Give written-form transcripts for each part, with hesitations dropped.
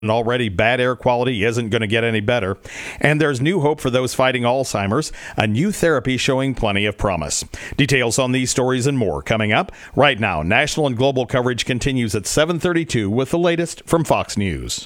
And already bad air quality isn't going to get any better. And there's new hope for those fighting Alzheimer's, a new therapy showing plenty of promise. Details on these stories and more coming up. Right now, national and global coverage continues at 7:32 with the latest from Fox News.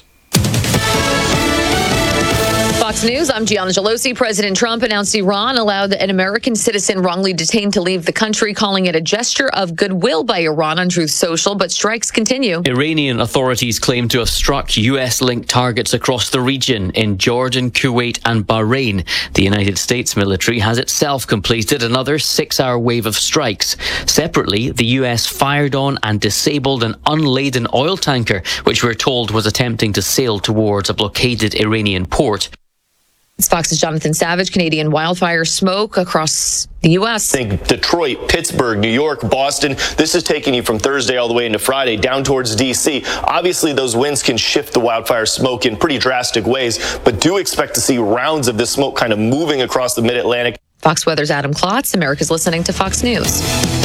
Fox News, I'm Gianna Gelosi. President Trump announced Iran allowed an American citizen wrongly detained to leave the country, calling it a gesture of goodwill by Iran on Truth Social, but strikes continue. Iranian authorities claim to have struck U.S.-linked targets across the region in Jordan, Kuwait and Bahrain. The United States military has itself completed another 6-hour wave of strikes. Separately, the U.S. fired on and disabled an unladen oil tanker, which we're told was attempting to sail towards a blockaded Iranian port. It's Fox's Jonathan Savage. Canadian wildfire smoke across the U.S. Think Detroit, Pittsburgh, New York, Boston. This is taking you from Thursday all the way into Friday down towards D.C. Obviously, those winds can shift the wildfire smoke in pretty drastic ways, but do expect to see rounds of this smoke kind of moving across the mid-Atlantic. Fox Weather's Adam Klotz. America's listening to Fox News.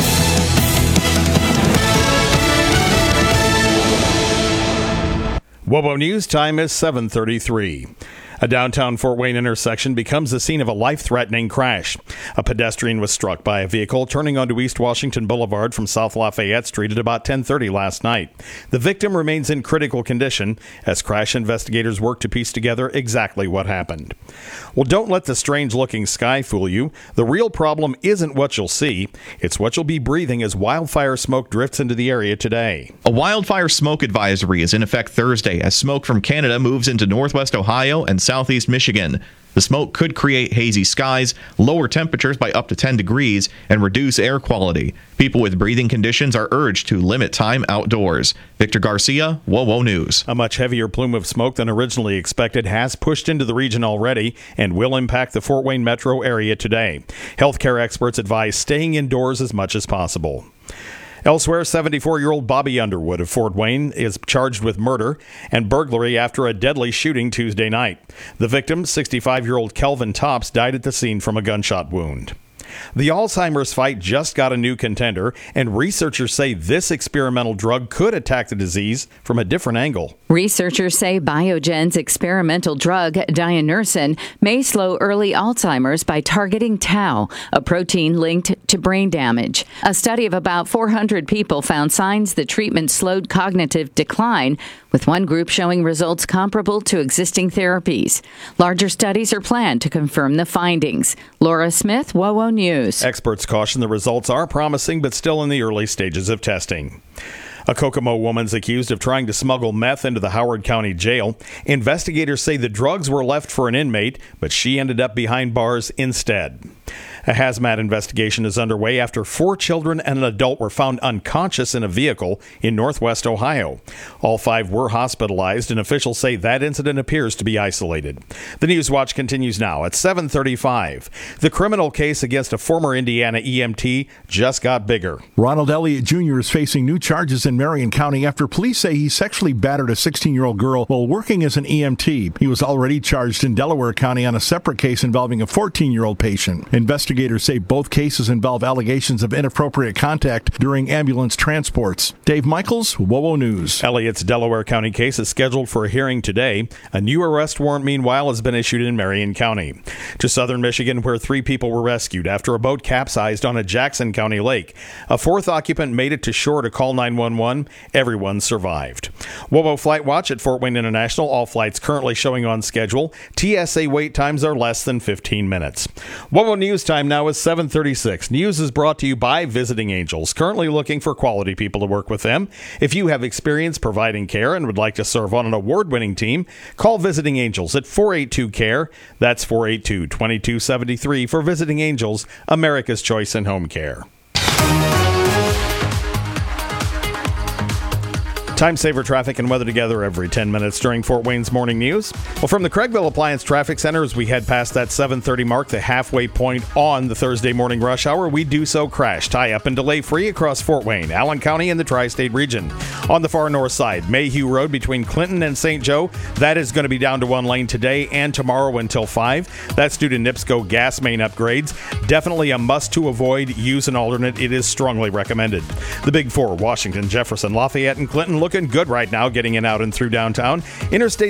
WOBO News time is 7:33. A downtown Fort Wayne intersection becomes the scene of a life-threatening crash. A pedestrian was struck by a vehicle turning onto East Washington Boulevard from South Lafayette Street at about 10:30 last night. The victim remains in critical condition as crash investigators work to piece together exactly what happened. Well, don't let the strange-looking sky fool you. The real problem isn't what you'll see. It's what you'll be breathing as wildfire smoke drifts into the area today. A wildfire smoke advisory is in effect Thursday as smoke from Canada moves into northwest Ohio and southeast Michigan. The smoke could create hazy skies, lower temperatures by up to 10 degrees, and reduce air quality. People with breathing conditions are urged to limit time outdoors. Victor Garcia, WOWO News. A much heavier plume of smoke than originally expected has pushed into the region already and will impact the Fort Wayne metro area today. Healthcare experts advise staying indoors as much as possible. Elsewhere, 74-year-old Bobby Underwood of Fort Wayne is charged with murder and burglary after a deadly shooting Tuesday night. The victim, 65-year-old Kelvin Tops, died at the scene from a gunshot wound. The Alzheimer's fight just got a new contender, and researchers say this experimental drug could attack the disease from a different angle. Researchers say Biogen's experimental drug, Dianersen, may slow early Alzheimer's by targeting tau, a protein linked to brain damage. A study of about 400 people found signs the treatment slowed cognitive decline, with one group showing results comparable to existing therapies. Larger studies are planned to confirm the findings. Laura Smith, WOWO News. Experts caution the results are promising, but still in the early stages of testing. A Kokomo woman's accused of trying to smuggle meth into the Howard County Jail. Investigators say the drugs were left for an inmate, but she ended up behind bars instead. A hazmat investigation is underway after 4 children and an adult were found unconscious in a vehicle in northwest Ohio. All 5 were hospitalized, and officials say that incident appears to be isolated. The News Watch continues now at 7:35. The criminal case against a former Indiana EMT just got bigger. Ronald Elliott Jr. is facing new charges in Marion County after police say he sexually battered a 16-year-old girl while working as an EMT. He was already charged in Delaware County on a separate case involving a 14-year-old patient. Investigators say both cases involve allegations of inappropriate contact during ambulance transports. Dave Michaels, WOWO News. Elliott's Delaware County case is scheduled for a hearing today. A new arrest warrant, meanwhile, has been issued in Marion County. To southern Michigan, where 3 people were rescued after a boat capsized on a Jackson County lake. A 4th occupant made it to shore to call 911. Everyone survived. WOWO Flight Watch at Fort Wayne International. All flights currently showing on schedule. TSA wait times are less than 15 minutes. WOWO News time now is 7:36. News is brought to you by Visiting Angels, currently looking for quality people to work with them. If you have experience providing care and would like to serve on an award-winning team, call Visiting Angels at 482-CARE. That's 482-2273 for Visiting Angels, America's choice in home care. Time saver traffic and weather together every 10 minutes during Fort Wayne's Morning News. Well, from the Craigville Appliance Traffic Center, as we head past that 7:30 mark, the halfway point on the Thursday morning rush hour, we do so crash, tie up, and delay free across Fort Wayne, Allen County, and the Tri-State region. On the far north side, Mayhew Road between Clinton and St. Joe, that is going to be down to 1 lane today and tomorrow until 5. That's due to NIPSCO gas main upgrades. Definitely a must to avoid. Use an alternate. It is strongly recommended. The Big Four, Washington, Jefferson, Lafayette, and Clinton, look looking good right now getting in, out, and through downtown. Interstate